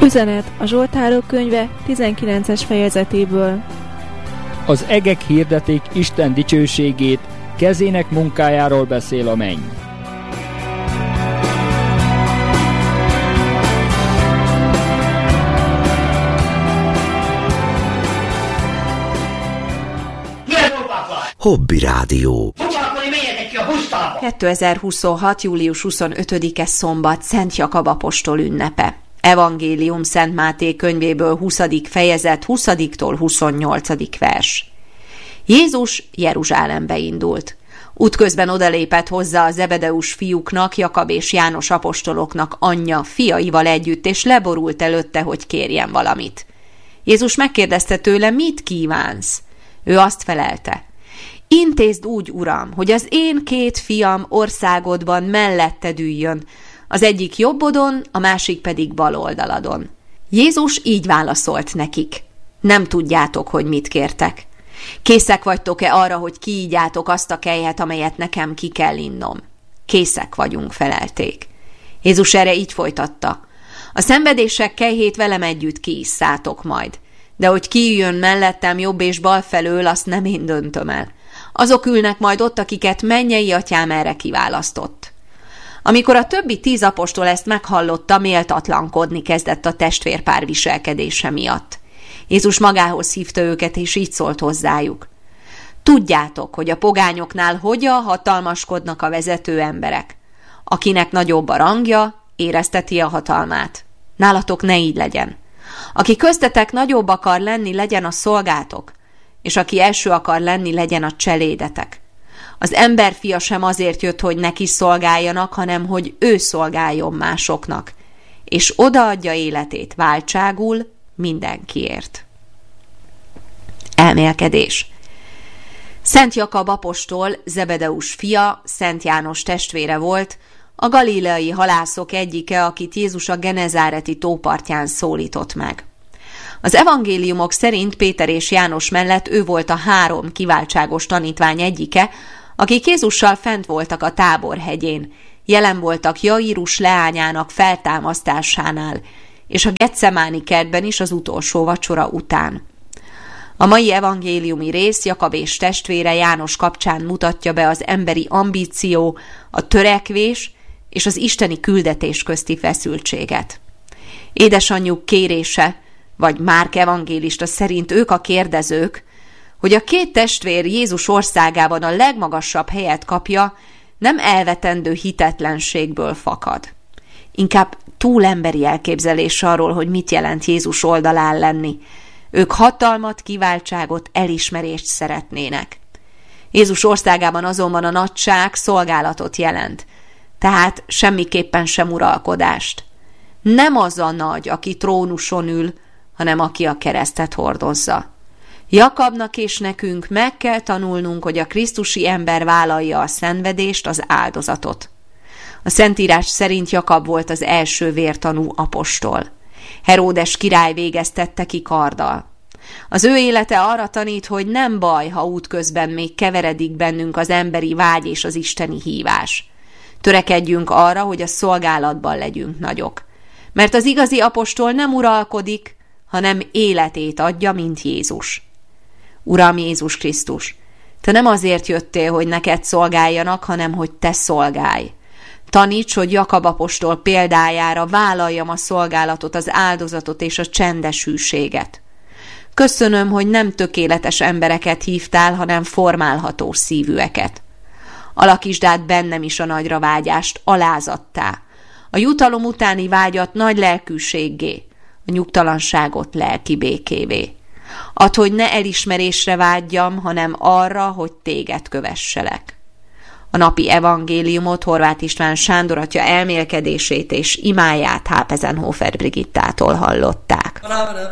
Üzenet a Zsoltárok könyve 19-es fejezetéből. Az egek hirdetik Isten dicsőségét, kezének munkájáról beszél a menny. Hobby Rádió. 2026. július 25-e szombat, Szent Jakab apostol ünnepe. Evangélium Szent Máté könyvéből 20. fejezet 20-tól 28. vers. Jézus Jeruzsálembe indult. Útközben odalépett hozzá a Zebedeus fiúknak, Jakab és János apostoloknak anyja, fiaival együtt, és leborult előtte, hogy kérjen valamit. Jézus megkérdezte tőle, mit kívánsz? Ő azt felelte: intézd úgy, Uram, hogy az én 2 fiam országodban melletted üljön, az egyik jobbodon, a másik pedig bal oldaladon. Jézus így válaszolt nekik: nem tudjátok, hogy mit kértek. Készek vagytok-e arra, hogy kiígyátok azt a kelyhet, amelyet nekem ki kell innom? Készek vagyunk, felelték. Jézus erre így folytatta: a szenvedések kelyhét velem együtt kiisszátok majd, de hogy kiüljön mellettem jobb és bal felől, azt nem én döntöm el. Azok ülnek majd ott, akiket mennyei atyám erre kiválasztott. Amikor a többi 10 apostol ezt meghallotta, méltatlankodni kezdett a testvérpár viselkedése miatt. Jézus magához hívta őket, és így szólt hozzájuk: tudjátok, hogy a pogányoknál hogyan hatalmaskodnak a vezető emberek. Akinek nagyobb a rangja, érezteti a hatalmát. Nálatok ne így legyen. Aki köztetek nagyobb akar lenni, legyen a szolgátok, és aki első akar lenni, legyen a cselédetek. Az emberfia sem azért jött, hogy neki szolgáljanak, hanem hogy ő szolgáljon másoknak, és odaadja életét váltságul mindenkiért. Elmélkedés. Szent Jakab apostol, Zebedeus fia, Szent János testvére volt, a galileai halászok egyike, akit Jézus a Genezáreti tópartján szólított meg. Az evangéliumok szerint Péter és János mellett ő volt a 3 kiváltságos tanítvány egyike, akik Jézussal fent voltak a Tábor hegyén, jelen voltak Jairus leányának feltámasztásánál, és a Getsemáni kertben is az utolsó vacsora után. A mai evangéliumi rész Jakab és testvére János kapcsán mutatja be az emberi ambíció, a törekvés és az isteni küldetés közti feszültséget. Édesanyjuk kérése, vagy Márk evangélista szerint ők a kérdezők, hogy a 2 testvér Jézus országában a legmagasabb helyet kapja, nem elvetendő hitetlenségből fakad. Inkább túlemberi elképzelés arról, hogy mit jelent Jézus oldalán lenni. Ők hatalmat, kiváltságot, elismerést szeretnének. Jézus országában azonban a nagyság szolgálatot jelent, tehát semmiképpen sem uralkodást. Nem az a nagy, aki trónuson ül, hanem aki a keresztet hordozza. Jakabnak és nekünk meg kell tanulnunk, hogy a krisztusi ember vállalja a szenvedést, az áldozatot. A Szentírás szerint Jakab volt az első vértanú apostol. Heródes király végeztette ki karddal. Az ő élete arra tanít, hogy nem baj, ha útközben még keveredik bennünk az emberi vágy és az isteni hívás. Törekedjünk arra, hogy a szolgálatban legyünk nagyok. Mert az igazi apostol nem uralkodik, hanem életét adja, mint Jézus. Uram Jézus Krisztus, te nem azért jöttél, hogy neked szolgáljanak, hanem hogy te szolgálj. Taníts, hogy Jakab apostol példájára vállaljam a szolgálatot, az áldozatot és a csendes hűséget. Köszönöm, hogy nem tökéletes embereket hívtál, hanem formálható szívűeket. Alakítsd át bennem is a nagyra vágyást alázattá, a jutalom utáni vágyat nagy lelkűséggé, a nyugtalanságot lelki békévé. Add, hogy ne elismerésre vágyjam, hanem arra, hogy téged kövesselek. A napi evangéliumot Horváth István Sándor atya elmélkedését és imáját Hápezenhofer Brigittától hallották.